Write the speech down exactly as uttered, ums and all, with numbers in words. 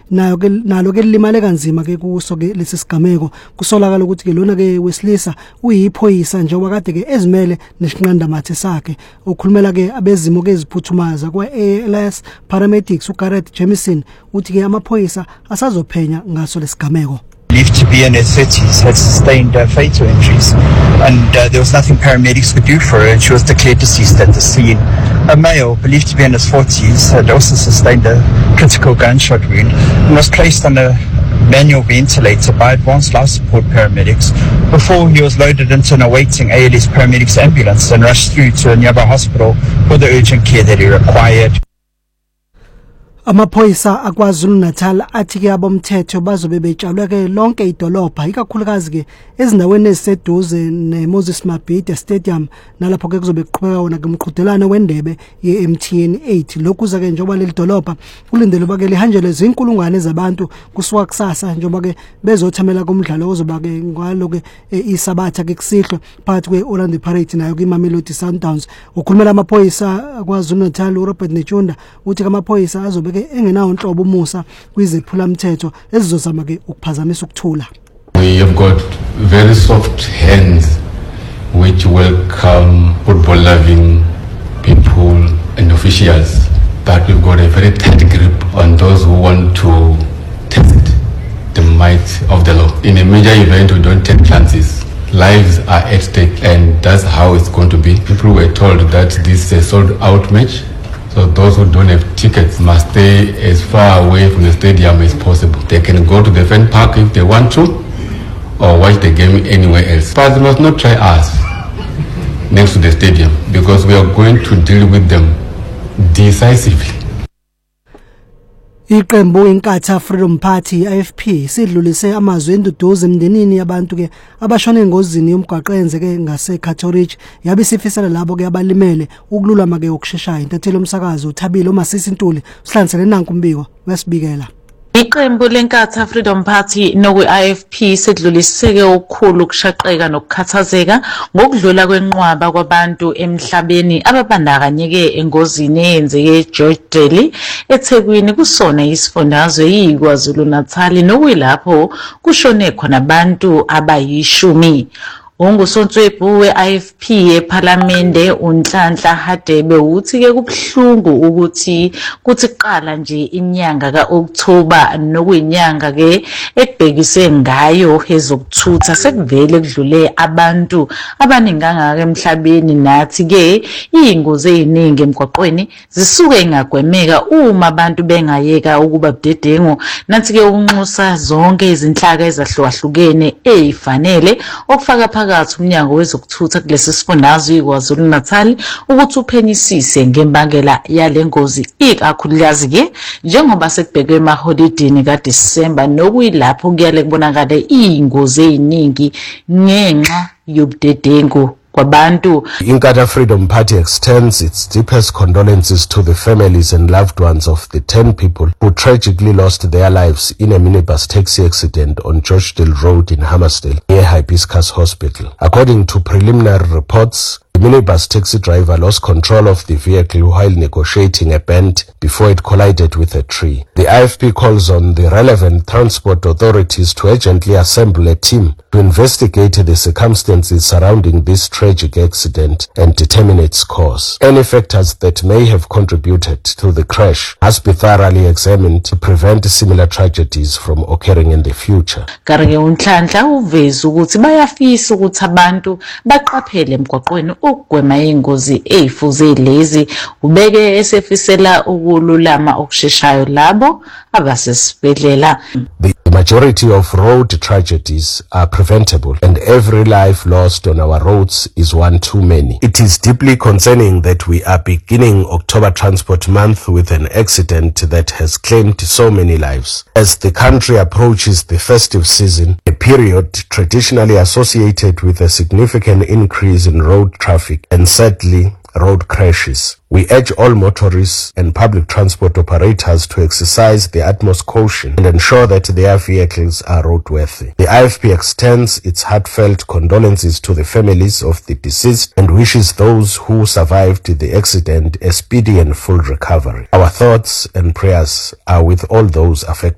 nayo ke nalo ke limale kanzima ke kuso ke lesisigameko kusolakala ukuthi ke lona ke wesilisa uyiphoyisa njengoba kade ke ezimele nesinqandamathe sakhe ukhulumela ke abezimo ke eziphuthumaza kwa A L S paramedics uGareth Jamison uthi ke amaphoyisa asazophenya ngaso lesigameko. Believed to be in her thirties, had sustained uh, fatal injuries, and uh, there was nothing paramedics could do for her, and she was declared deceased at the scene. A male, believed to be in his forties, had also sustained a critical gunshot wound and was placed on a manual ventilator by advanced life support paramedics before he was loaded into an awaiting A L S paramedics ambulance and rushed through to a nearby hospital for the urgent care that he required. Amaphoyisa aKwaZulu Natal athi ke abomthetho bazobe betshalwe ke lonke idolobha ikakhulukazi ke ezindaweni eziseduze neMoses Mabhida Stadium nalapho ke kuzobe kuqhubeka wona ke umqhudelano wendebe ye-M T N eight lokuza ke njengoba leli dolobha kulindele ba ke lihanjelwe izinkulungwane zabantu kusuka kusasa njengoba ke bezothamela kumdlalo ozoba ke ngalo ke isabatha ke kusihlwe phakathi kweOrlando Pirates nayo ke Mamelodi Sundowns. Ukhulumela amaphoyisa aKwaZulu Natal uRobert Nechunda uthi amaphoyisa azobe engenawo inhlobo umusa kwiziphula mthetho ezizozama ke ukuphazamisa ukuthula. We have got very soft hands which welcome football loving people and officials, but we've got a very tight grip on those who want to test the might of the law. In a major event we don't take chances. Lives are at stake and that's how it's going to be. People were told that this is a sold out match. So those who don't have tickets must stay as far away from the stadium as possible. They can go to the fan park if they want to, or watch the game anywhere else. But they must not try us next to the stadium because we are going to deal with them decisively. Iqembu iNkatha Freedom Party I F P sidlulise amazwi enduduzo emndenini yabantu ke abashone engozini yomgwaqo enzeke ngase Catholic yabe sifisela labo ke abalimele ukululama ke okusheshayo. Intatheli umsakazo uThabile uMasisi Ntuli uhlansele nanku umbiko wesibikela. Iqembu leNkatha Freedom Party nokwe-I F P sedluliseke ukukhulu ukushaqeka nokukhathazeka ngokudlula kwenqwaba kwabantu emhlabeni ababandakanyeke engozini eyenzeke eGeorge Deli eThekwini kusona isifundazwe yiKwaZulu Natal nokuyilapho kushone khona abantu abayishumi. Ungusontswebhu we-I F P ePhalamende uNhlanhla Hadebe uthi ke kubhlungu ukuthi kuthi qala nje inyanga kaOctober nokuyinyanga ke ekubhekise ngayo ezokuthutha sekuvele kudlule abantu abaningi kangaka emhlabeni nathi ke ingozi eziningi emgwaqweni zisuke ingagwemeka uma abantu bengayeka ukuba budedengu nathi ke ukunxusa zonke izinhlaka ezahlukahlukene ezifanele okufaka phakathi umnyango wezokuthutha kulesi sifundazwe iKwaZulu Natal ukuthi uphenyisise ngembangela yale ngozi ikakhulukazi ke njengoba sekubhekwe emaholidini kaDisemba nokuyilapho kuyale kubonakala ingozi eziningi ngenxa yobudedengu kwabantu. Inkatha Freedom Party extends its deepest condolences to the families and loved ones of the ten people who tragically lost their lives in a minibus taxi accident on Georgedale Road in Hammersdale near Hibiscus Hospital. According to preliminary reports, the minibus taxi driver lost control of the vehicle while negotiating a bend before it collided with a tree. The I F P calls on the relevant transport authorities to urgently assemble a team to investigate the circumstances surrounding this tragic accident and determine its cause. Any factors that may have contributed to the crash must be thoroughly examined to prevent similar tragedies from occurring in the future. Kareke uNhlanhla uveza ukuthi bayafisa ukuthi abantu baqaphele emgwaqweni ukugwema ingozi ezifuze lezi ubeke esefisela ukululama okusheshayo labo abasesibhedlela. The majority of road tragedies are preventable and every life lost on our roads is one too many. It is deeply concerning that we are beginning October Transport Month with an accident that has claimed so many lives. As the country approaches the festive season, a period traditionally associated with a significant increase in road traffic and sadly road crashes, we urge all motorists and public transport operators to exercise the utmost caution and ensure that their vehicles are roadworthy. The I F P extends its heartfelt condolences to the families of the deceased and wishes those who survived the accident a speedy and full recovery. Our thoughts and prayers are with all those affected.